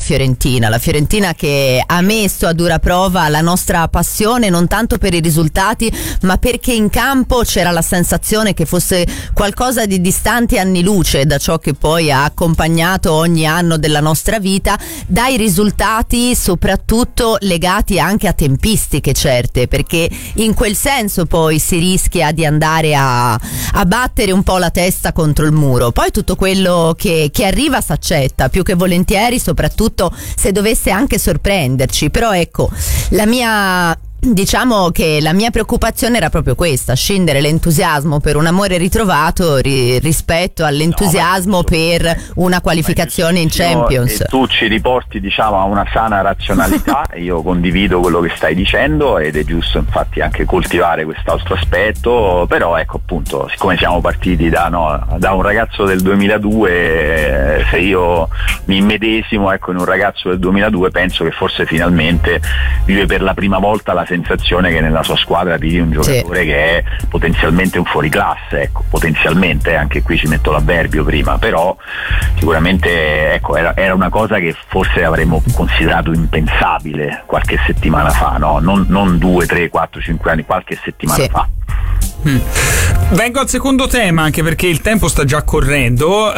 la Fiorentina che ha messo a dura prova la nostra passione, non tanto per i risultati ma perché in campo c'era la sensazione che fosse qualcosa di distanti anni luce da ciò che poi ha accompagnato ogni anno della nostra vita, dai risultati soprattutto legati anche a tempistiche certe, perché in quel senso poi si rischia di andare a battere un po' la testa contro il muro. Poi tutto quello che arriva s'accetta più che volentieri, soprattutto se dovesse anche sorprenderci. Però ecco, diciamo che la mia preoccupazione era proprio questa: scindere l'entusiasmo per un amore ritrovato rispetto all'entusiasmo per una qualificazione in Champions. E tu ci riporti, diciamo, a una sana razionalità. Io condivido quello che stai dicendo ed è giusto infatti anche coltivare quest'altro aspetto, però ecco, appunto, siccome siamo partiti da un ragazzo del 2002, se io mi immedesimo, ecco, in un ragazzo del 2002, penso che forse finalmente vive per la prima volta la sensazione che nella sua squadra vive un giocatore che è potenzialmente un fuoriclasse, ecco, potenzialmente, anche qui ci metto l'avverbio prima, però sicuramente, ecco, era una cosa che forse avremmo considerato impensabile qualche settimana fa, no? Non 2, 3, 4, 5 anni, qualche settimana fa. Vengo al secondo tema, anche perché il tempo sta già correndo.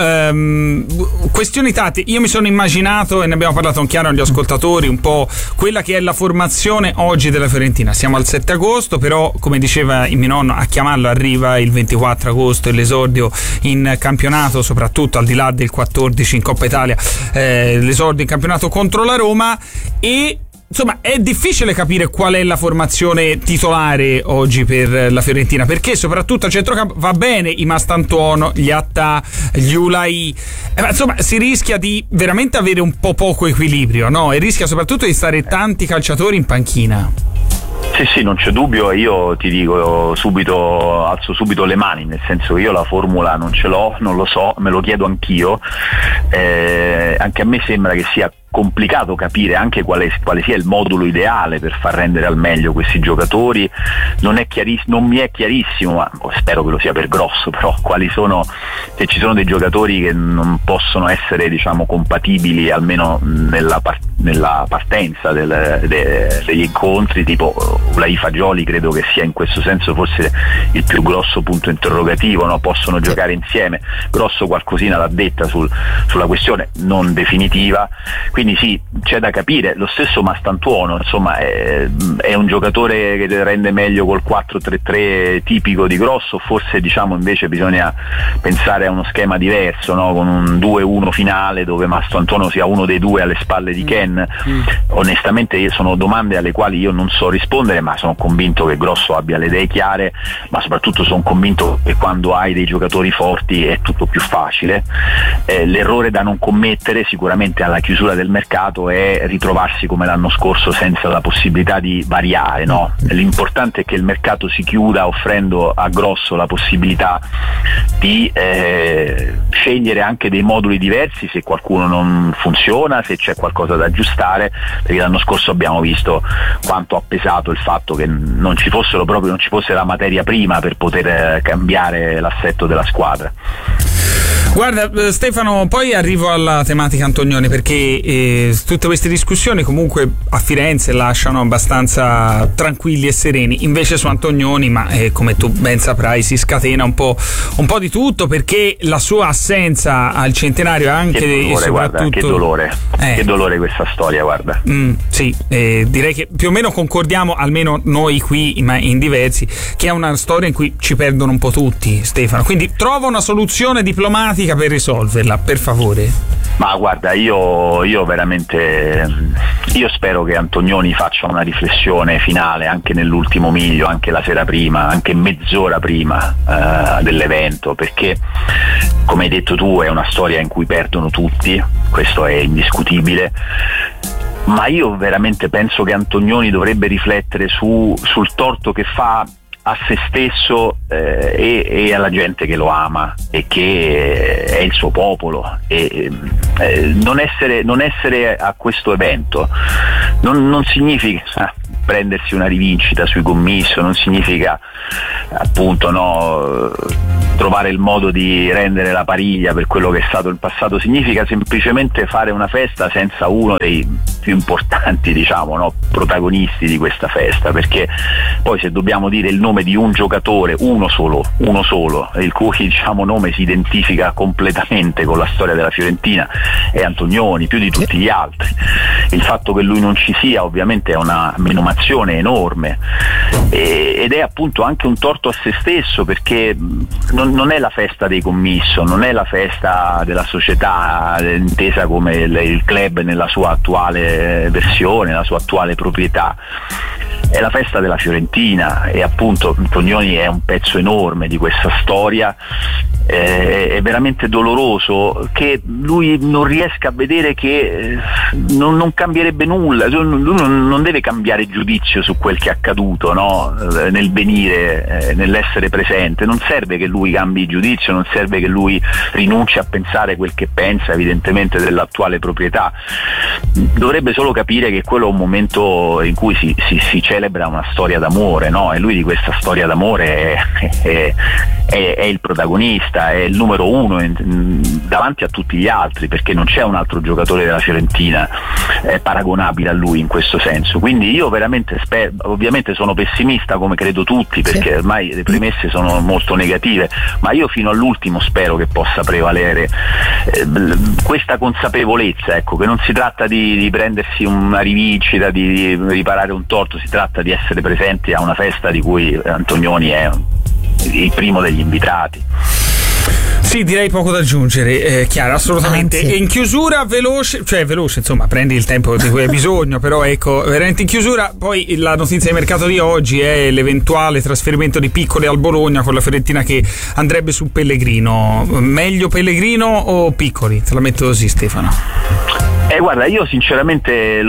Questioni tattiche. Io mi sono immaginato, e ne abbiamo parlato chiaro agli ascoltatori, un po' quella che è la formazione oggi della Fiorentina. Siamo al 7 agosto, però come diceva il mio nonno, a chiamarlo arriva il 24 agosto e l'esordio in campionato, soprattutto al di là del 14 in Coppa Italia, l'esordio in campionato contro la Roma. E insomma è difficile capire qual è la formazione titolare oggi per la Fiorentina, perché soprattutto a centrocampo va bene i Mastantuono, gli Attà, gli Ulai, ma insomma si rischia di veramente avere un po' poco equilibrio, no? E rischia soprattutto di stare tanti calciatori in panchina. Sì, non c'è dubbio. Io ti dico subito, alzo subito le mani, nel senso che io la formula non ce l'ho, non lo so, me lo chiedo anch'io. Anche a me sembra che sia complicato capire anche quale sia il modulo ideale per far rendere al meglio questi giocatori. Non mi è chiarissimo, ma spero che lo sia per Grosso, però quali sono, se ci sono dei giocatori che non possono essere, diciamo, compatibili almeno nella partenza degli incontri, tipo Ulai Fagioli. Credo che sia in questo senso forse il più grosso punto interrogativo, no? Possono giocare insieme. Grosso qualcosina l'ha detta sulla questione, non definitiva. Quindi sì, c'è da capire. Lo stesso Mastantuono, insomma, è un giocatore che rende meglio col 4-3-3 tipico di Grosso, forse, diciamo, invece bisogna pensare a uno schema diverso, no? Con un 2-1 finale dove Mastantuono sia uno dei due alle spalle di Ken. Onestamente sono domande alle quali io non so rispondere, ma sono convinto che Grosso abbia le idee chiare, ma soprattutto sono convinto che quando hai dei giocatori forti è tutto più facile. L'errore da non commettere sicuramente alla chiusura del mercato è ritrovarsi come l'anno scorso senza la possibilità di variare, no? L'importante è che il mercato si chiuda offrendo a Grosso la possibilità di scegliere anche dei moduli diversi se qualcuno non funziona, se c'è qualcosa da aggiustare, perché l'anno scorso abbiamo visto quanto ha pesato il fatto che non ci fosse la materia prima per poter cambiare l'assetto della squadra. Guarda Stefano, poi arrivo alla tematica Antonioni, perché tutte queste discussioni comunque a Firenze lasciano abbastanza tranquilli e sereni. Invece su Antonioni, ma come tu ben saprai, si scatena un po' di tutto, perché la sua assenza al centenario anche che dolore questa storia, guarda. Sì, direi che più o meno concordiamo, almeno noi qui, ma in diversi, che è una storia in cui ci perdono un po' tutti, Stefano. Quindi trova una soluzione diplomatica per risolverla, per favore. Ma guarda, io veramente spero che Antonioni faccia una riflessione finale anche nell'ultimo miglio, anche la sera prima, anche mezz'ora prima dell'evento, perché come hai detto tu è una storia in cui perdono tutti, questo è indiscutibile. Ma io veramente penso che Antonioni dovrebbe riflettere sul torto che fa a se stesso e alla gente che lo ama e che è il suo popolo, e non essere a questo evento non significa prendersi una rivincita sui commisso, non significa appunto trovare il modo di rendere la pariglia per quello che è stato il passato, significa semplicemente fare una festa senza uno dei più importanti, diciamo, no, protagonisti di questa festa, perché poi se dobbiamo dire il nome di un giocatore, uno solo, il cui, diciamo, nome si identifica completamente con la storia della Fiorentina, è Antonioni, più di tutti gli altri. Il fatto che lui non ci sia ovviamente è una menomazione enorme, ed è appunto anche un torto a se stesso, perché non è la festa dei commisso, non è la festa della società intesa come il club nella sua attuale versione, la sua attuale proprietà. È la festa della Fiorentina, e appunto Antonioni è un pezzo enorme di questa storia. È veramente doloroso che lui non riesca a vedere che non cambierebbe nulla, lui non deve cambiare giudizio su quel che è accaduto, no? Nel venire, nell'essere presente. Non serve che lui cambi giudizio, non serve che lui rinunci a pensare quel che pensa evidentemente dell'attuale proprietà. Dovrebbe solo capire che quello è un momento in cui si celebra una storia d'amore, no? E lui di questa storia d'amore è il protagonista, è il numero uno davanti a tutti gli altri, perché non c'è un altro giocatore della Fiorentina paragonabile a lui in questo senso. Quindi io veramente spero, ovviamente sono pessimista come credo tutti, perché ormai le premesse sono molto negative, ma io fino all'ultimo spero che possa prevalere questa consapevolezza, ecco, che non si tratta di prendersi una rivincita, di riparare un torto, si tratta di essere presenti a una festa di cui Antonioni è il primo degli invitati. Sì, direi poco da aggiungere, Chiara, assolutamente. E in chiusura veloce, insomma, prendi il tempo di cui hai bisogno, però ecco, veramente in chiusura, poi la notizia di mercato di oggi è l'eventuale trasferimento di Piccoli al Bologna, con la Fiorentina che andrebbe su Pellegrino. Meglio Pellegrino o Piccoli? Te la metto così, Stefano. Guarda, io sinceramente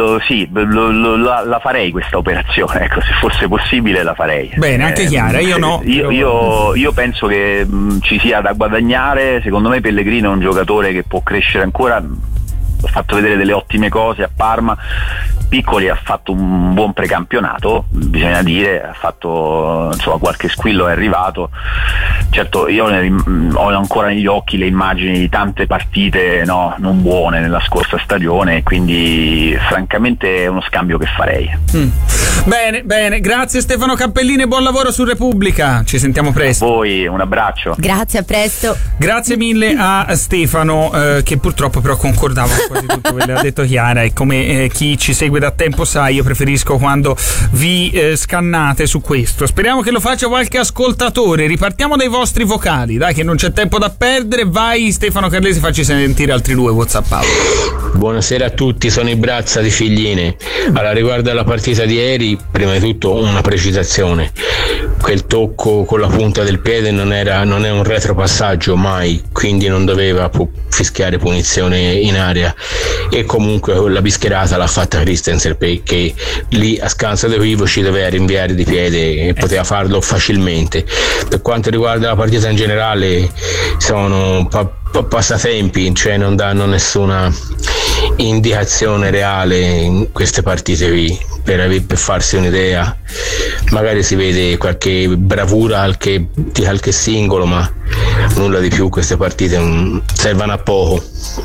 la farei questa operazione, ecco, se fosse possibile la farei. Bene, anche Chiara, io no. Io penso che ci sia da guadagnare. Secondo me Pellegrino è un giocatore che può crescere ancora, ha fatto vedere delle ottime cose a Parma. Piccoli ha fatto un buon precampionato, bisogna dire, ha fatto, insomma, qualche squillo è arrivato. Certo, io ho ancora negli occhi le immagini di tante partite non buone nella scorsa stagione, e quindi francamente è uno scambio che farei. Bene, grazie Stefano Cappellini e buon lavoro su Repubblica, ci sentiamo presto. A voi un abbraccio. Grazie, a presto. Grazie mille a Stefano, che purtroppo però concordava con quasi tutto quello che ha detto Chiara, e come chi ci segue da tempo sa, io preferisco quando vi scannate su questo. Speriamo che lo faccia qualche ascoltatore. Ripartiamo dai vostri vocali, dai, che non c'è tempo da perdere. Vai Stefano Carlesi, facci sentire altri 2 WhatsApp. Buonasera a tutti, sono Ibrazza di Figline. Allora, riguardo alla partita di ieri, prima di tutto una precisazione: quel tocco con la punta del piede non è un retropassaggio mai, quindi non doveva fischiare punizione in area, e comunque la bischerata l'ha fatta Christensen, perché lì a scanso d'equivoci doveva rinviare di piede e poteva farlo facilmente. Per quanto riguarda la partita in generale, sono passatempi, cioè non danno nessuna indicazione reale in queste partite qui per farsi un'idea. Magari si vede qualche bravura di qualche singolo, ma nulla di più. Queste partite servono a poco.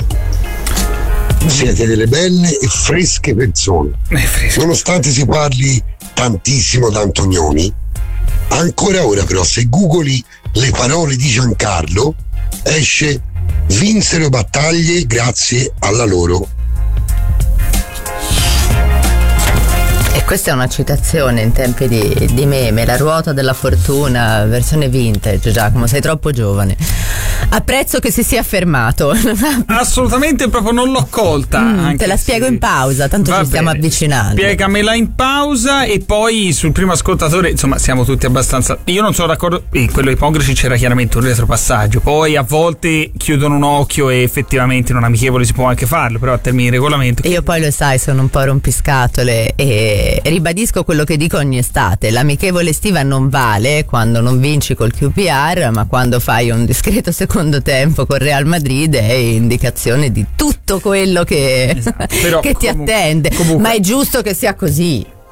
Siete delle belle e fresche persone. Nonostante si parli tantissimo da Antonioni, ancora ora però, se googoli le parole di Giancarlo, esce: vinsero battaglie grazie alla loro. E questa è una citazione in tempi di meme, la ruota della fortuna, versione vintage. Giacomo, sei troppo giovane. Apprezzo che si sia fermato. Assolutamente, proprio non l'ho colta. Te la spiego in pausa, tanto ci stiamo avvicinando. Spiegamela in pausa, e poi sul primo ascoltatore, insomma, siamo tutti abbastanza. Io non sono d'accordo. Quello ipocrisi c'era chiaramente un retropassaggio. Poi a volte chiudono un occhio e effettivamente in un amichevole si può anche farlo, però a termini di regolamento. Io poi lo sai, sono un po' rompiscatole e ribadisco quello che dico ogni estate: l'amichevole estiva non vale quando non vinci col QPR, ma quando fai un discreto secondo tempo con Real Madrid è indicazione di tutto quello che, esatto. Però, che ti attende. Ma è giusto che sia così.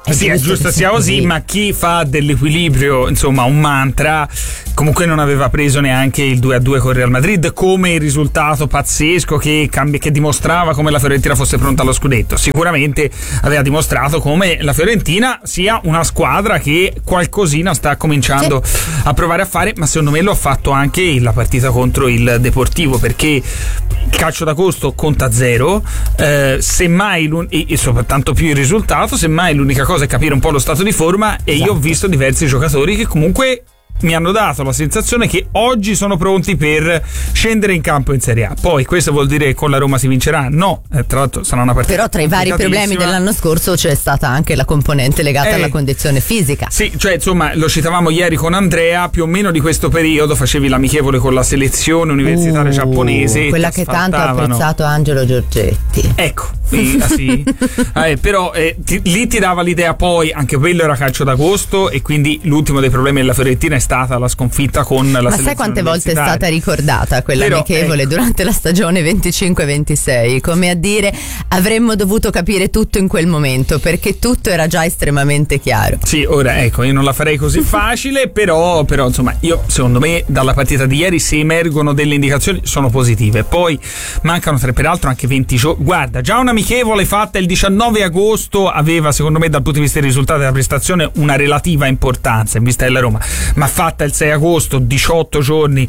Sì, è giusto sia così, ma chi fa dell'equilibrio, insomma, un mantra, comunque non aveva preso neanche il 2-2 con Real Madrid come il risultato pazzesco che dimostrava come la Fiorentina fosse pronta allo scudetto. Sicuramente aveva dimostrato come la Fiorentina sia una squadra che qualcosina sta cominciando a provare a fare, ma secondo me lo ha fatto anche la partita contro il Deportivo, perché il calcio d'agosto conta 0, semmai e soprattutto più il risultato, semmai l'unica cosa è capire un po' lo stato di forma, e io ho visto diversi giocatori che comunque mi hanno dato la sensazione che oggi sono pronti per scendere in campo in Serie A. Poi questo vuol dire che con la Roma si vincerà? No, tra l'altro sarà una partita. Però tra i vari problemi dell'anno scorso c'è stata anche la componente legata alla condizione fisica. Sì, cioè insomma, lo citavamo ieri con Andrea, più o meno di questo periodo facevi l'amichevole con la selezione universitaria giapponese, quella che tanto ha apprezzato Angelo Giorgetti. Ecco, sì. Però lì ti dava l'idea, poi anche quello era calcio d'agosto, e quindi l'ultimo dei problemi della Fiorentina è stata la sconfitta con la selezione. Ma sai quante volte è stata ricordata quella amichevole durante la stagione 25-26, come a dire avremmo dovuto capire tutto in quel momento, perché tutto era già estremamente chiaro. Sì, ora io non la farei così facile, però insomma, io secondo me dalla partita di ieri, se emergono delle indicazioni, sono positive. Poi mancano peraltro anche 20 giorni. Guarda, già un'amichevole fatta il 19 agosto aveva, secondo me, dal punto di vista dei risultati della prestazione, una relativa importanza in vista della Roma, ma fatta il 6 agosto, 18 giorni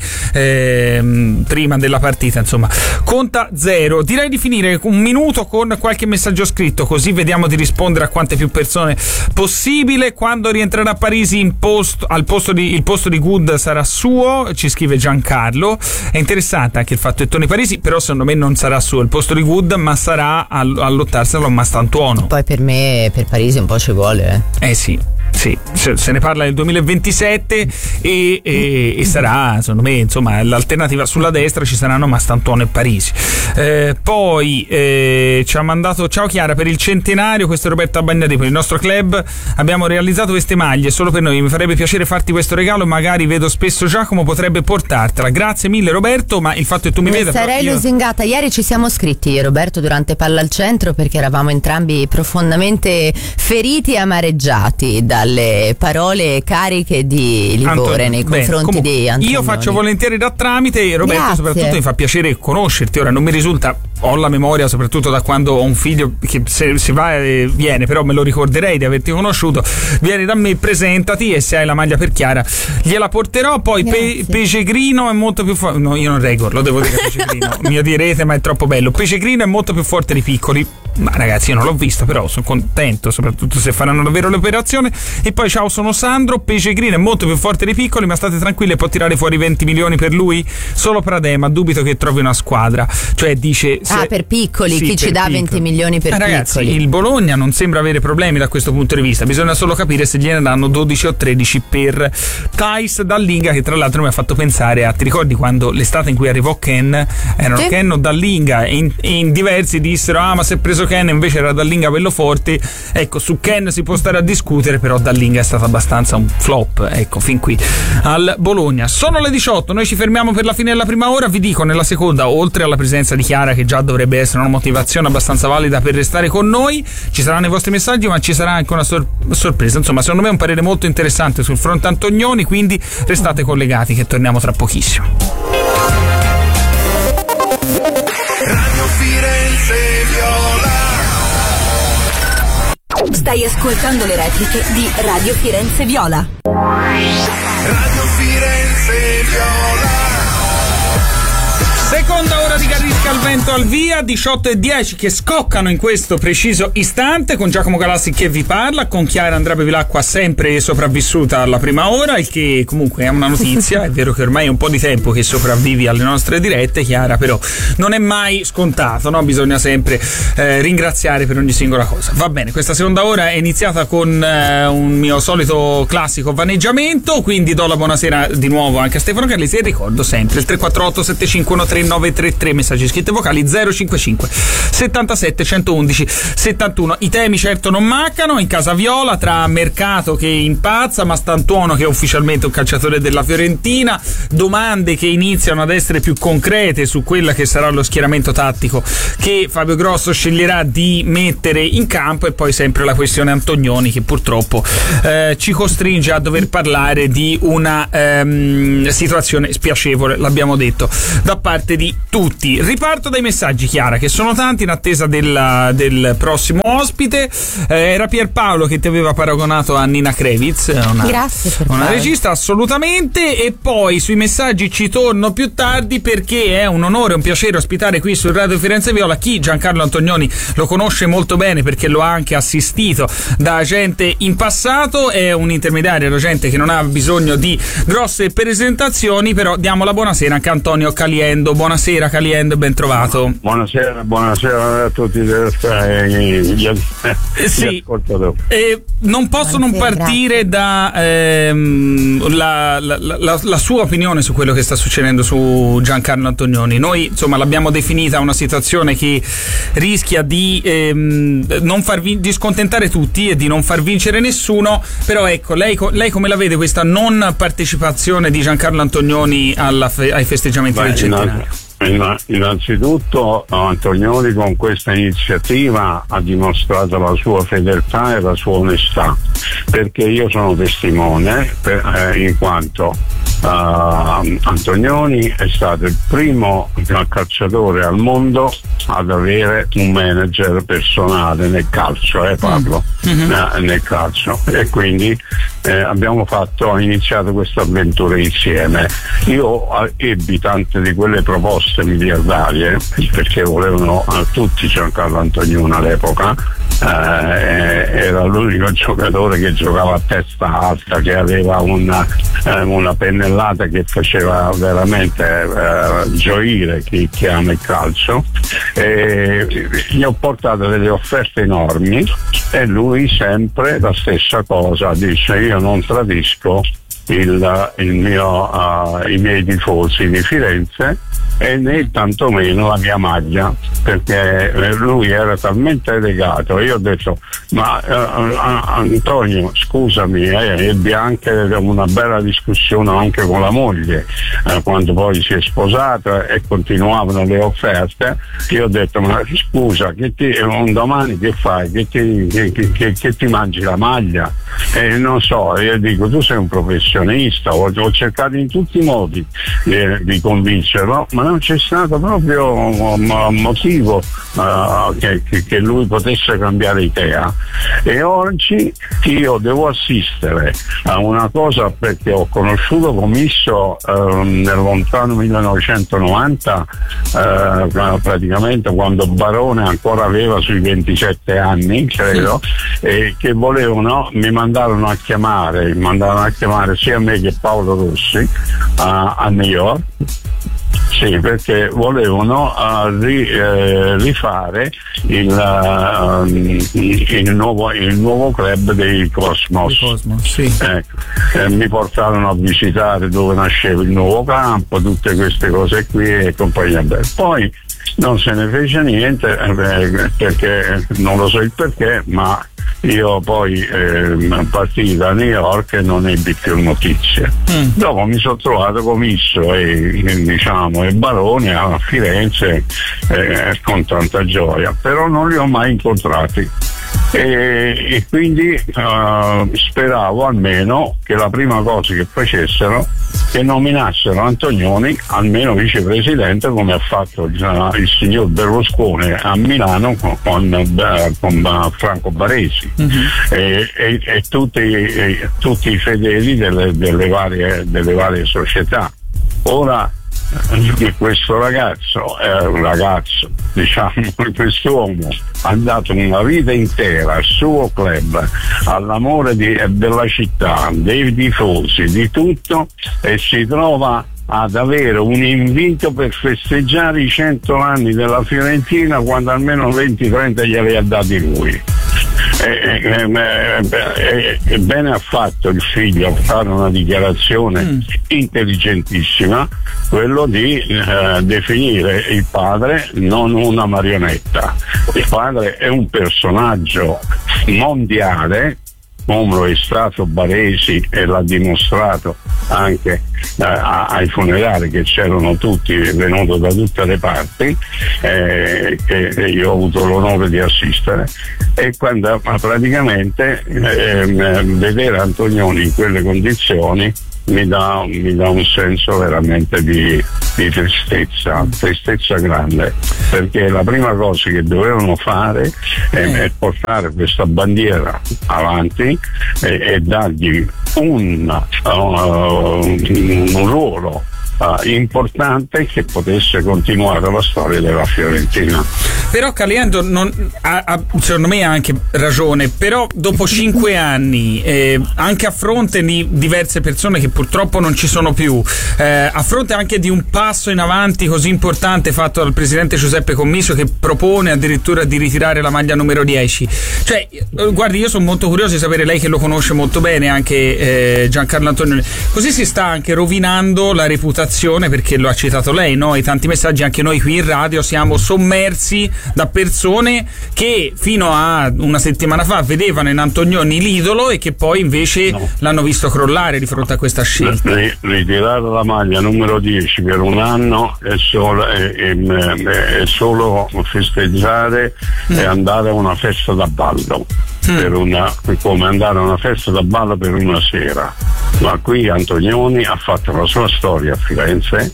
prima della partita, insomma, conta 0. Direi di finire un minuto con qualche messaggio scritto, così vediamo di rispondere a quante più persone possibile. Quando rientrerà a Parisi il posto di Good sarà suo, ci scrive Giancarlo. È interessante anche il fatto che Toni Parisi, però secondo me non sarà suo il posto di Good, ma sarà a lottarselo a Mastantuono. Poi per me, per Parisi un po' ci vuole. Sì, se ne parla nel 2027 e sarà, secondo me, insomma, l'alternativa sulla destra ci saranno Mastantuono e Parisi. Poi ci ha mandato: ciao Chiara, per il centenario, questo è Roberto Abagnati, per il nostro club abbiamo realizzato queste maglie solo per noi, mi farebbe piacere farti questo regalo, magari vedo spesso Giacomo, potrebbe portartela. Grazie mille Roberto, ma il fatto che tu mi veda, sarei lusingata. Ieri ci siamo scritti io e Roberto durante Palla al Centro, perché eravamo entrambi profondamente feriti e amareggiati dalle parole cariche di Livore nei confronti di Antonioni. Io faccio volentieri da tramite, e Roberto, grazie. Soprattutto mi fa piacere conoscerti. Ora non mi risulta, ho la memoria soprattutto da quando ho un figlio che se va e viene, però me lo ricorderei di averti conosciuto. Vieni da me, presentati, e se hai la maglia per Chiara gliela porterò. Poi Pesegrino è molto più forte. No, io non reggo, lo devo dire. Pesegrino mi direte, ma è troppo bello. Pesegrino è molto più forte di Piccoli. Ma ragazzi, io non l'ho visto, però sono contento, soprattutto se faranno davvero l'operazione. E poi ciao, sono Sandro. Pesegrino è molto più forte di Piccoli, ma state tranquilli, può tirare fuori 20 milioni per lui. Solo Pradema, dubito che trovi una squadra. Cioè dice per Piccoli, chi ci dà 20 milioni per Piccoli? Ragazzi, il Bologna non sembra avere problemi da questo punto di vista, bisogna solo capire se gliene danno 12 o 13 per Thais Dallinga, che tra l'altro mi ha fatto pensare a, ti ricordi quando l'estate in cui arrivò Ken, erano Ken o Dallinga, e in diversi dissero ma si è preso Ken, invece era Dallinga quello forte. Ecco, su Ken si può stare a discutere, però Dallinga è stato abbastanza un flop, ecco, fin qui al Bologna. Sono le 18, noi ci fermiamo per la fine della prima ora. Vi dico, nella seconda, oltre alla presenza di Chiara, che già dovrebbe essere una motivazione abbastanza valida per restare con noi, ci saranno i vostri messaggi, ma ci sarà anche una sorpresa. Insomma, secondo me è un parere molto interessante sul fronte Antonioni, quindi restate collegati che torniamo tra pochissimo. Radio Firenze Viola. Stai ascoltando le repliche di Radio Firenze Viola. Radio Firenze Viola. Seconda ora di Carisca al vento al via, 18:10 che scoccano in questo preciso istante, con Giacomo Galassi che vi parla, con Chiara Andrea Bevilacqua sempre sopravvissuta alla prima ora, il che comunque è una notizia. È vero che ormai è un po' di tempo che sopravvivi alle nostre dirette, Chiara, però non è mai scontato, no? Bisogna sempre ringraziare per ogni singola cosa. Va bene, questa seconda ora è iniziata con un mio solito classico vaneggiamento, quindi do la buonasera di nuovo anche a Stefano Carlesi e ricordo sempre il 348 7513 3933, messaggi scritti vocali 055 77 111 71. I temi certo non mancano in Casa Viola, tra Mercato che impazza, Mastantuono che è ufficialmente un calciatore della Fiorentina, domande che iniziano ad essere più concrete su quella che sarà lo schieramento tattico che Fabio Grosso sceglierà di mettere in campo, e poi sempre la questione Antonioni che purtroppo ci costringe a dover parlare di una situazione spiacevole, l'abbiamo detto, da parte di tutti. Riparto dai messaggi, Chiara, che sono tanti in attesa del prossimo ospite. Era Pierpaolo che ti aveva paragonato a Nina Krevitz, Grazie, una regista, assolutamente. E poi sui messaggi ci torno più tardi, perché è un onore e un piacere ospitare qui su Radio Firenze Viola chi Giancarlo Antonioni lo conosce molto bene, perché lo ha anche assistito da gente in passato, è un intermediario, da gente che non ha bisogno di grosse presentazioni. Però diamo la buonasera anche a Antonio Caliendo. Buonasera Caliendo, ben trovato. Buonasera a tutti gli ascoltatori. Non posso non partire da la sua opinione su quello che sta succedendo su Giancarlo Antonioni. Noi insomma l'abbiamo definita una situazione che rischia di di scontentare tutti e di non far vincere nessuno. Però ecco, lei come la vede questa non partecipazione di Giancarlo Antonioni ai festeggiamenti del centenario? Innanzitutto Antonioni con questa iniziativa ha dimostrato la sua fedeltà e la sua onestà, perché io sono testimone in quanto Antonioni è stato il primo calciatore al mondo ad avere un manager personale nel calcio, parlo nel calcio, e quindi abbiamo iniziato questa avventura insieme. Io ebbi tante di quelle proposte miliardarie, perché volevano tutti Giancarlo Antonioni all'epoca. Era l'unico giocatore che giocava a testa alta, che aveva una pennellata che faceva veramente gioire chi ama il calcio, e gli ho portato delle offerte enormi, e lui sempre la stessa cosa, dice: io non tradisco i miei tifosi di Firenze, e né tantomeno la mia maglia, perché lui era talmente legato. Io ho detto: ma Antonio, scusami, ebbi anche una bella discussione anche con la moglie quando poi si è sposato e continuavano le offerte. Io ho detto: ma scusa, un domani che fai? Che ti mangi la maglia? Non so, io dico: tu sei un professionista. Ho cercato in tutti i modi di convincerlo, ma non c'è stato proprio un motivo che lui potesse cambiare idea. E oggi io devo assistere a una cosa, perché ho conosciuto Comisso nel lontano 1990, praticamente quando Barone ancora aveva sui 27 anni, credo, e che volevano, mi mandarono a chiamare sia me che Paolo Rossi a New York. Sì, perché volevano rifare il nuovo club dei Cosmos. Sì. Mi portarono a visitare dove nasceva il nuovo campo, tutte queste cose qui e compagnia bella. Poi non se ne fece niente, perché non lo so il perché, ma io poi partii da New York e non ebbi più notizie. Dopo mi sono trovato Comisso e Barone a Firenze con tanta gioia, però non li ho mai incontrati. E quindi speravo almeno che la prima cosa che facessero che nominassero Antonioni almeno vicepresidente, come ha fatto il signor Berlusconi a Milano con Franco Baresi, e tutti i fedeli delle varie società. Ora questo quest'uomo ha dato una vita intera al suo club, all'amore della città, dei tifosi, di tutto, e si trova ad avere un invito per festeggiare i 100 anni della Fiorentina, quando almeno 20-30 glieli ha dati lui. bene ha fatto il figlio a fare una dichiarazione intelligentissima, quello di definire il padre non una marionetta. Il padre è un personaggio mondiale, come lo è stato Baresi e l'ha dimostrato anche ai funerali, che c'erano tutti, venuto da tutte le parti, che io ho avuto l'onore di assistere, e quando praticamente vedere Antonioni in quelle condizioni mi dà un senso veramente di tristezza grande, perché la prima cosa che dovevano fare è portare questa bandiera avanti e dargli un ruolo importante che potesse continuare la storia della Fiorentina. Però Caliendo secondo me ha anche ragione, però dopo 5 anni, anche a fronte di diverse persone che purtroppo non ci sono più, a fronte anche di un passo in avanti così importante fatto dal presidente Giuseppe Commisso, che propone addirittura di ritirare la maglia numero 10, cioè guardi, io sono molto curioso di sapere, lei che lo conosce molto bene anche Giancarlo Antonioni, così si sta anche rovinando la reputazione, perché lo ha citato lei, no? I tanti messaggi, anche noi qui in radio siamo sommersi da persone che fino a una settimana fa vedevano in Antonioni l'idolo e che poi invece l'hanno visto crollare di fronte a questa scelta. Ritirare la maglia numero 10 per un anno è solo festeggiare e andare a una festa da ballo. Come andare a una festa da ballo per una sera, ma qui Antonioni ha fatto la sua storia a Firenze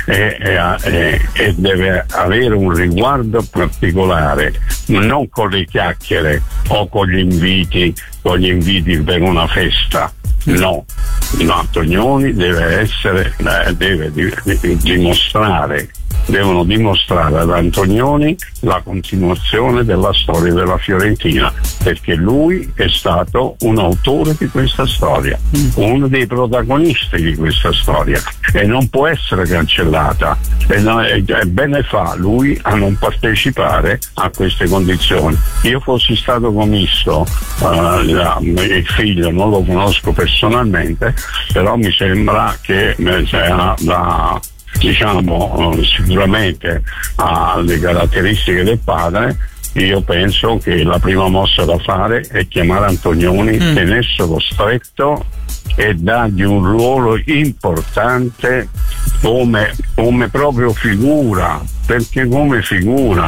e deve avere un riguardo particolare, non con le chiacchiere o con gli inviti per una festa. No, Antonioni deve devono dimostrare ad Antonioni la continuazione della storia della Fiorentina, perché lui è stato un autore di questa storia, uno dei protagonisti di questa storia, e non può essere cancellata, e bene fa lui a non partecipare a queste condizioni. Io fossi stato Commisso, il figlio non lo conosco personalmente, però mi sembra che sicuramente ha le caratteristiche del padre. Io penso che la prima mossa da fare è chiamare Antonioni, tenerselo stretto e dargli un ruolo importante come proprio figura, perché come figura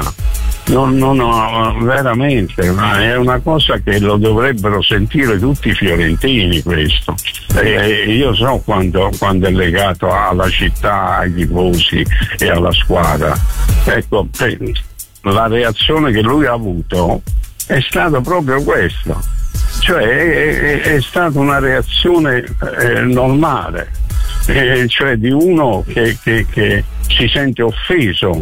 veramente è una cosa che lo dovrebbero sentire tutti i fiorentini, questo. Io so quando è legato alla città, ai tifosi e alla squadra. Ecco, la reazione che lui ha avuto è stata proprio questa, cioè è stata una reazione normale, cioè di uno che si sente offeso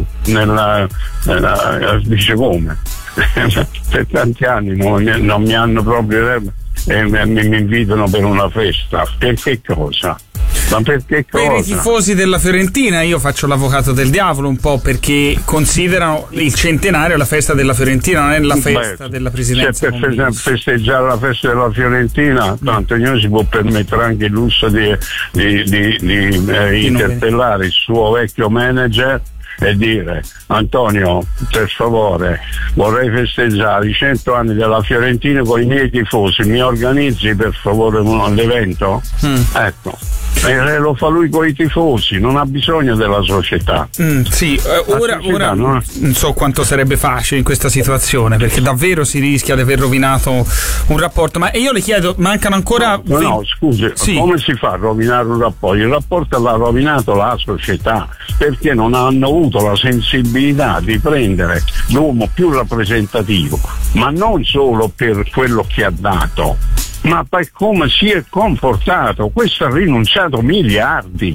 dice come per tanti anni non mi hanno proprio mi invitano per una festa, per che cosa? Ma perché cosa? Per i tifosi della Fiorentina io faccio l'avvocato del diavolo un po', perché considerano il centenario la festa della Fiorentina, non è la festa della presidenza. Per festeggiare la festa della Fiorentina Antonioni si può permettere anche il lusso di interpellare il suo vecchio manager e dire: Antonio, per favore, vorrei festeggiare i 100 anni della Fiorentina con i miei tifosi, mi organizzi per favore l'evento? Ecco, lo fa lui con i tifosi, non ha bisogno della società. Ora non so quanto sarebbe facile in questa situazione, perché davvero si rischia di aver rovinato un rapporto. Ma io le chiedo, mancano ancora scusi, come si fa a rovinare un rapporto? Il rapporto l'ha rovinato la società, perché non hanno avuto la sensibilità di prendere l'uomo più rappresentativo, ma non solo per quello che ha dato, ma per come si è comportato. Questo ha rinunciato a miliardi.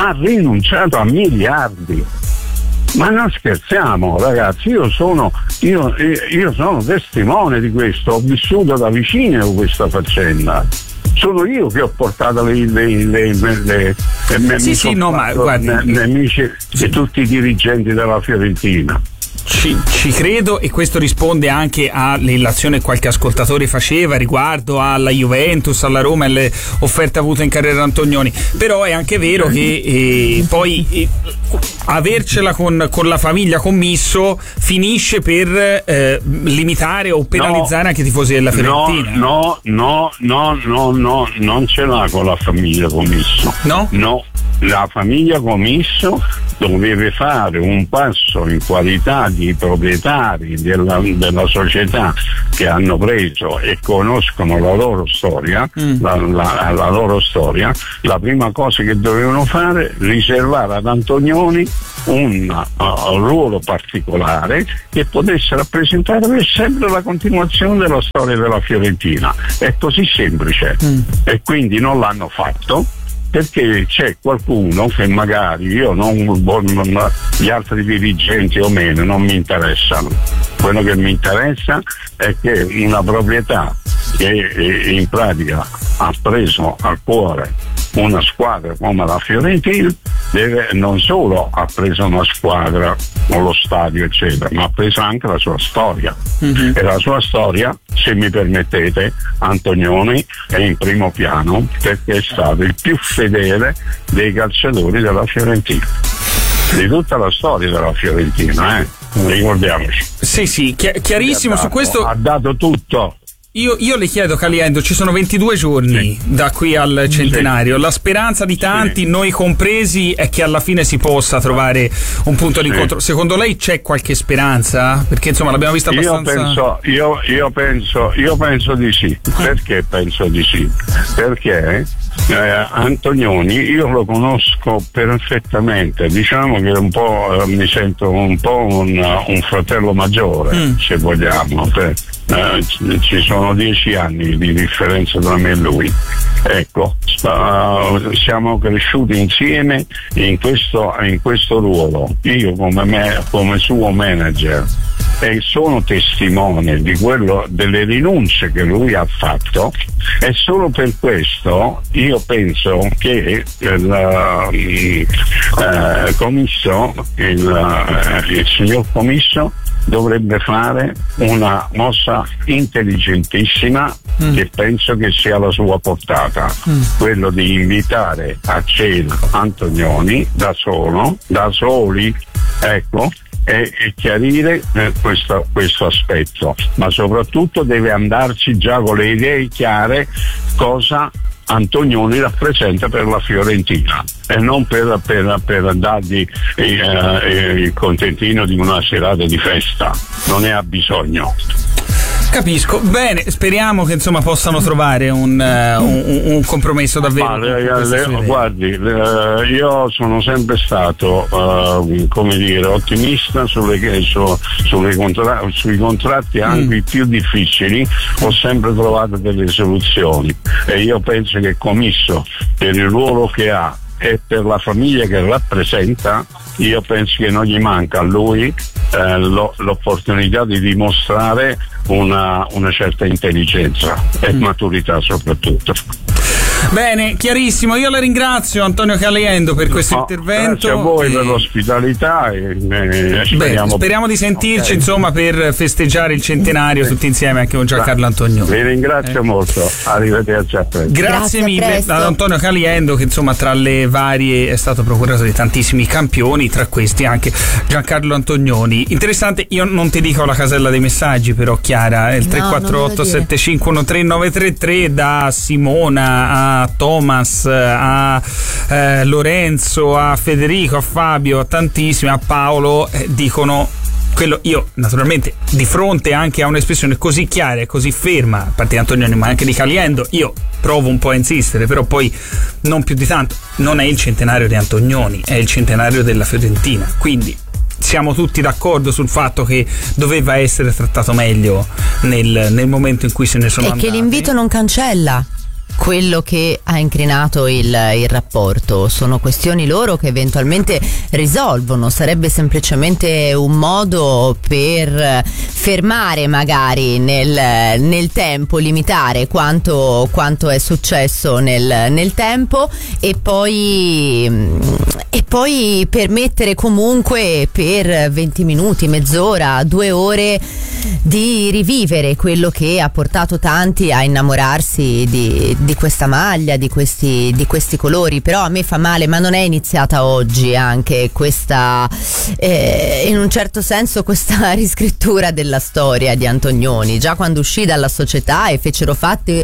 Ma non scherziamo, ragazzi, io sono testimone di questo, ho vissuto da vicino questa faccenda. Sono io che ho portato le amici e tutti i dirigenti della Fiorentina. Ci credo, e questo risponde anche all'azione che qualche ascoltatore faceva riguardo alla Juventus, alla Roma e alle offerte avute in carriera da Antonioni. Però è anche vero che poi avercela con la famiglia commisso finisce per limitare o penalizzare anche i tifosi della Fiorentina. No, non ce l'ha con la famiglia commisso. No, la famiglia commisso doveva fare un passo in qualità di proprietari della società che hanno preso e conoscono la loro storia, la loro storia. La prima cosa che dovevano fare, riservare ad Antonioni un ruolo particolare che potesse rappresentare per sempre la continuazione della storia della Fiorentina. È così semplice. E quindi non l'hanno fatto, perché c'è qualcuno che magari gli altri dirigenti o meno non mi interessano. Quello che mi interessa è che una proprietà che in pratica ha preso al cuore una squadra come la Fiorentina non solo ha preso una squadra con lo stadio eccetera, ma ha preso anche la sua storia. E la sua storia, se mi permettete, Antonioni è in primo piano perché è stato il più fedele dei calciatori della Fiorentina, di tutta la storia della Fiorentina, ricordiamoci. Sì, chiarissimo. Su questo ha dato tutto. Io le chiedo, Caliendo, ci sono 22 giorni da qui al centenario. La speranza di tanti, noi compresi, è che alla fine si possa trovare un punto di incontro. Secondo lei c'è qualche speranza? Perché insomma l'abbiamo vista abbastanza. Io penso di sì. Perché penso di sì? Perché Antonioni io lo conosco perfettamente, diciamo che un po' mi sento un po' un fratello maggiore, se vogliamo. Ci sono 10 anni di differenza tra me e lui. Ecco, siamo cresciuti insieme in questo ruolo. Io come suo manager, e sono testimone di delle rinunce che lui ha fatto, e solo per questo io penso che il signor Commisso dovrebbe fare una mossa intelligentissima che penso che sia alla sua portata, quello di invitare a cena Antonioni da soli, ecco, e chiarire questo aspetto, ma soprattutto deve andarci già con le idee chiare cosa Antonioni rappresenta per la Fiorentina, e non per dargli il contentino di una serata di festa. Non ne ha bisogno. Capisco, bene, speriamo che insomma possano trovare un compromesso davvero. Guardi, io sono sempre stato ottimista sui contratti anche i più difficili. Ho sempre trovato delle soluzioni, e io penso che Commisso, per il ruolo che ha e per la famiglia che rappresenta, io penso che non gli manca a lui l'opportunità di dimostrare una certa intelligenza e maturità soprattutto. Bene, chiarissimo, io la ringrazio Antonio Caliendo per questo intervento. Grazie a voi per l'ospitalità e speriamo di sentirci insomma per festeggiare il centenario tutti insieme anche con Giancarlo Antonioni. Vi ringrazio molto, arrivederci a presto. Grazie mille ad Antonio Caliendo, che insomma tra le varie è stato procuratore di tantissimi campioni, tra questi anche Giancarlo Antonioni. Interessante, io non ti dico la casella dei messaggi, però Chiara, il 348 7513 933 da Simona a Thomas, a Lorenzo, a Federico, a Fabio, a tantissimi, a Paolo, dicono quello. Io naturalmente di fronte anche a un'espressione così chiara e così ferma, a parte di Antonioni ma anche di Caliendo, io provo un po' a insistere, però poi non più di tanto. Non è il centenario di Antonioni, è il centenario della Fiorentina, quindi siamo tutti d'accordo sul fatto che doveva essere trattato meglio nel momento in cui se ne sono andati. E che l'invito non cancella quello che ha incrinato il rapporto? Sono questioni loro che eventualmente risolvono, sarebbe semplicemente un modo per fermare magari nel tempo, limitare quanto è successo nel tempo e poi permettere comunque per 20 minuti, mezz'ora, 2 ore di rivivere quello che ha portato tanti a innamorarsi di questa maglia, di questi colori. Però a me fa male, ma non è iniziata oggi anche questa in un certo senso questa riscrittura della storia di Antonioni. Già quando uscì dalla società e fecero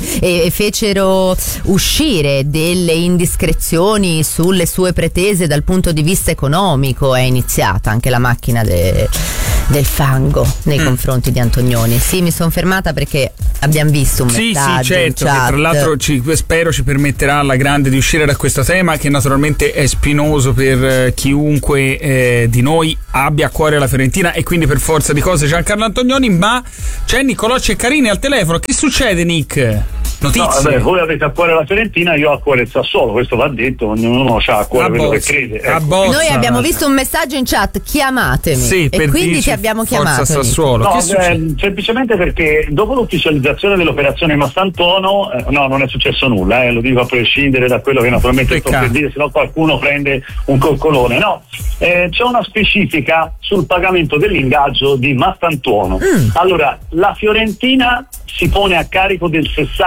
uscire delle indiscrezioni sulle sue pretese dal punto di vista economico, è iniziata anche la macchina del fango nei confronti di Antonioni. Sì, mi sono fermata perché abbiamo visto un messaggio. Sì, certo, che tra l'altro spero ci permetterà alla grande di uscire da questo tema, che naturalmente è spinoso per chiunque di noi abbia a cuore la Fiorentina, e quindi per forza di cose Giancarlo Antonioni. Ma c'è Niccolò Ceccarini al telefono. Che succede, Nick? Notizie? No, voi avete a cuore la Fiorentina, io ho a cuore il Sassuolo, questo va detto, ognuno ha a cuore quello che crede. Ecco. Noi abbiamo visto un messaggio in chat, chiamatemi, sì, e quindi ti abbiamo chiamato. Sassuolo. No, semplicemente perché dopo l'ufficializzazione dell'operazione Mastantuono non è successo nulla, lo dico a prescindere da quello che naturalmente sto per dire, se no qualcuno prende un coccolone. No, c'è una specifica sul pagamento dell'ingaggio di Mastantuono. Allora, la Fiorentina si pone a carico del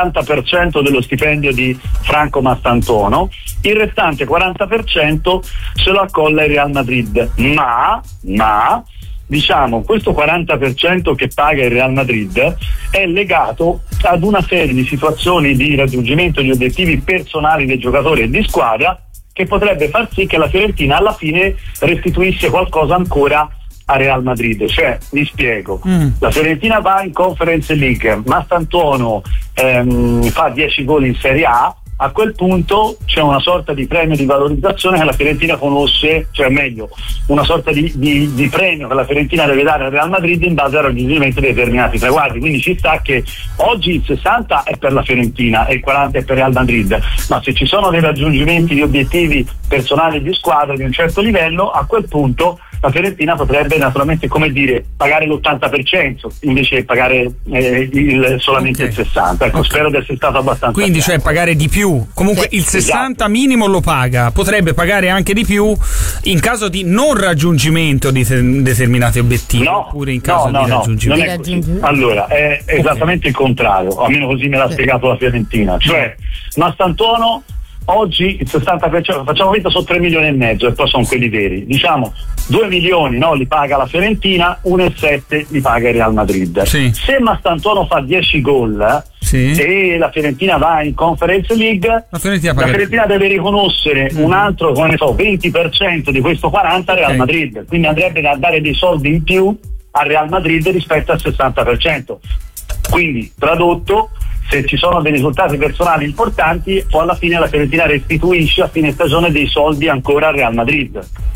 60% dello stipendio di Franco Mastantuono, il restante 40% se lo accolla il Real Madrid, ma diciamo questo 40% che paga il Real Madrid è legato ad una serie di situazioni di raggiungimento di obiettivi personali del giocatore e di squadra, che potrebbe far sì che la Fiorentina alla fine restituisse qualcosa ancora a Real Madrid. Cioè, vi spiego, la Fiorentina va in Conference League, Mastantuono fa 10 gol in Serie A quel punto c'è una sorta di premio di valorizzazione che la Fiorentina conosce, cioè meglio, una sorta di premio che la Fiorentina deve dare al Real Madrid in base al raggiungimento di determinati traguardi. Quindi ci sta che oggi il 60 è per la Fiorentina e il 40 è per Real Madrid, ma se ci sono dei raggiungimenti di obiettivi personali di squadra di un certo livello, a quel punto la Fiorentina potrebbe naturalmente, come dire, pagare l'80% invece di pagare solamente il 60%. Ecco, spero di essere stato abbastanza quindi chiaro. Cioè pagare di più. Comunque il 60 minimo lo paga, potrebbe pagare anche di più in caso di non raggiungimento di determinati obiettivi, oppure in caso di raggiungimento. Non è così. Allora è esattamente il contrario, almeno così me l'ha spiegato la Fiorentina. Cioè Mastantuono oggi il 60%, facciamo finta, sono 3 milioni e mezzo e poi sono quelli veri, diciamo 2 milioni li paga la Fiorentina, 1,7 li paga il Real Madrid. Sì. Se Mastantuono fa 10 gol e la Fiorentina va in Conference League, la Fiorentina deve riconoscere un altro 20% di questo 40 al Real Madrid, quindi andrebbe a dare dei soldi in più al Real Madrid rispetto al 60%. Quindi tradotto, se ci sono dei risultati personali importanti, poi alla fine la Fiorentina restituisce a fine stagione dei soldi ancora al Real Madrid.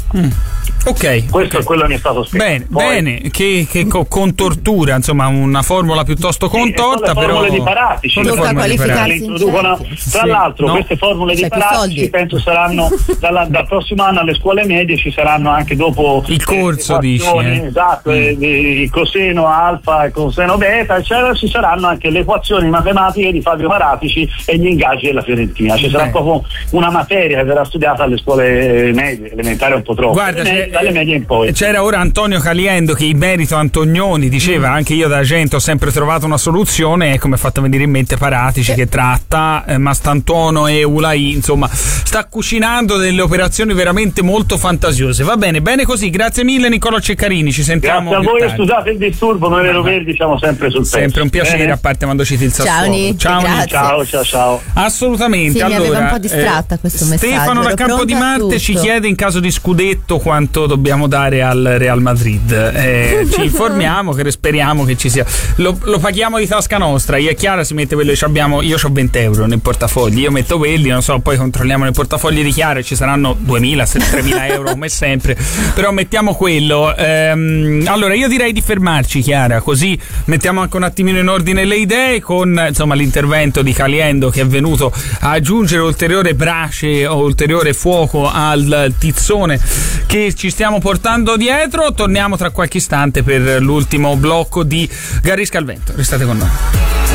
Ok, questo è quello che mi è stato spiegato. Bene, che con tortura, insomma, una formula piuttosto contorta, però formule di Paratici introducono. Tra l'altro queste formule di Paratici penso saranno dal prossimo anno alle scuole medie, ci saranno anche dopo il corso, esatto, il coseno alfa e coseno beta, eccetera, ci saranno anche le equazioni matematiche di Fabio Paratici e gli ingaggi della Fiorentina. Ci sarà proprio una materia che verrà studiata alle scuole medie, elementari un po' troppo. Guarda, dalle medie in poi. C'era ora Antonio Caliendo che in merito a Antonioni diceva anche io da gente ho sempre trovato una soluzione, ecco mi ha fatto venire in mente Paratici che tratta Mastantuono e Ulai, insomma sta cucinando delle operazioni veramente molto fantasiose. Va bene così, grazie mille Niccolò Ceccarini, ci sentiamo. Grazie a voi, scusate il disturbo, noi Vero Verdi siamo sempre sul pezzo. Sempre un piacere, a parte quando citi il Sassuolo. Ciao. Assolutamente. Sì, allora, mi aveva un po' distratta questo messaggio. Stefano da Campo di Marte ci chiede in caso di scudetto quanto lo dobbiamo dare al Real Madrid. Ci informiamo, che speriamo che ci sia. Lo paghiamo di tasca nostra. Io e Chiara si mette quello che abbiamo. Io ho 20 euro nel portafogli, io metto quelli, non so, poi controlliamo nel portafogli di Chiara e ci saranno 2.000, 3.000 euro come sempre, però mettiamo quello. Allora io direi di fermarci, Chiara, così mettiamo anche un attimino in ordine le idee con insomma l'intervento di Caliendo, che è venuto a aggiungere ulteriore brace o ulteriore fuoco al tizzone che ci stiamo portando dietro. Torniamo tra qualche istante per l'ultimo blocco di Garisca al Vento. Restate con noi.